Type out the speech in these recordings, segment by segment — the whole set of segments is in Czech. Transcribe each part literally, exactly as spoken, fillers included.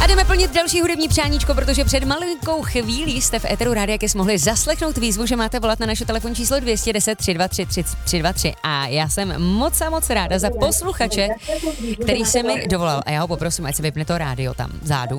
A jdeme plnit další hudební přáníčko, protože před malinkou chvílí jste v éteru Rádia Kiss mohli zaslechnout výzvu, že máte volat na naše telefonní číslo dvě deset tři dva tři tři dva tři. A já jsem moc a moc ráda za posluchače, který se mi dovolal. A já ho poprosím, ať se vypne to rádio tam vzadu.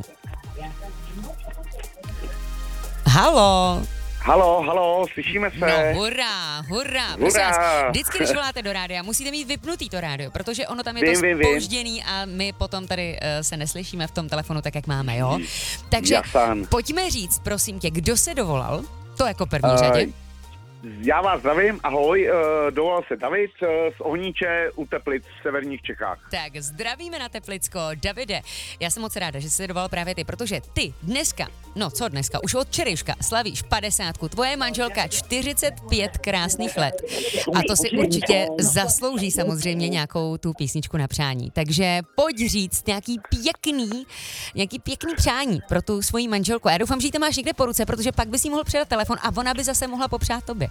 Halo. Halo, halo, slyšíme se. No hurá, hurá. hurá. Vždycky, když voláte do rádia, musíte mít vypnutý to rádio, protože ono tam je vím, to vím, zpožděný a my potom tady uh, se neslyšíme v tom telefonu tak, jak máme, jo? Takže Jasan. Pojďme říct, prosím tě, kdo se dovolal? To jako první uh, řadě. Já vás zdravím, ahoj, uh, dovolal se David uh, z Ohníče u Teplic v severních Čechách. Tak, zdravíme na Teplicko. Davide, já jsem moc ráda, že jsi se dovolal právě ty, protože ty dneska, no co dneska, už od včerejška slavíš padesátku, tvoje manželka čtyřicet pět krásných let a to si určitě zaslouží samozřejmě nějakou tu písničku na přání. Takže pojď říct nějaký pěkný, nějaký pěkný přání pro tu svoji manželku. Já doufám, že ji to máš někde po ruce, protože pak bys jí mohl předat telefon a ona by zase mohla popřát tobě.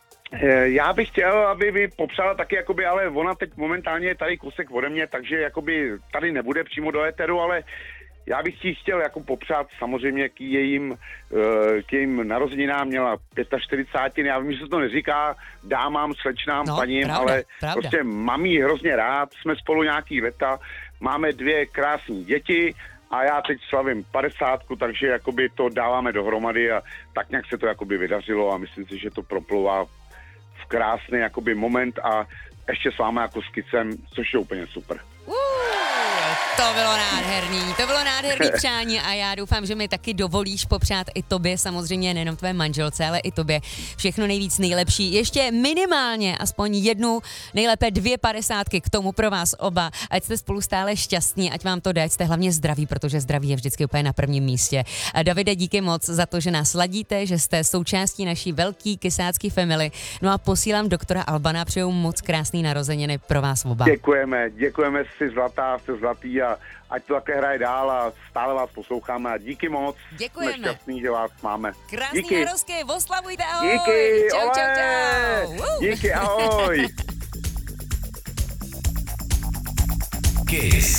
Já bych chtěl, aby mi popřála taky, jakoby, ale ona teď momentálně je tady kousek ode mě, takže jakoby tady nebude přímo do éteru, ale já bych jí chtěl jako popřát samozřejmě k jejím, k jejím narozeninám, měla čtyřicet pět, já vím, že se to neříká dámám, slečnám, no, paním, pravda, ale pravda. Prostě mám jí hrozně rád, jsme spolu nějaký leta, máme dvě krásné děti, a já teď slavím padesátku, takže jakoby to dáváme dohromady a tak nějak se to jakoby vydařilo a myslím si, že to proplouvá v krásný jakoby moment a ještě s vámi jako s Kicem, což je úplně super. Uh, to bylo nádherný, to bylo nádherný přání a já doufám, že mi taky dovolíš popřát i tobě, samozřejmě nejenom tvé manželce, ale i tobě všechno nejvíc nejlepší. Ještě minimálně aspoň jednu, nejlépe dvě padesátky k tomu pro vás oba, ať jste spolu stále šťastní, ať vám to jde, ať jste hlavně zdraví, protože zdraví je vždycky úplně na prvním místě. A Davide, díky moc za to, že nás ladíte, že jste součástí naší velký kysácký family. No a posílám doktora Albana, přeju moc krásný narozeniny pro vás oba. Děkujeme, děkujeme si zlatá, jste zlatý a ať to také hraje dál a stále vás posloucháme a díky moc. Děkujeme. Jsme šťastný, že vás máme. Krásný díky. narozky, oslavujte, ahoj. Díky, čau, ole. čau, čau. Uh. Díky, ahoj. Kiss.